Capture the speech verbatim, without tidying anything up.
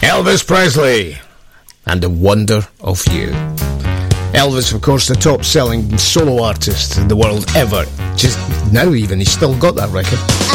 Elvis Presley and The Wonder of You. Elvis, of course, the top-selling solo artist in the world ever. Just now even, he's still got that record.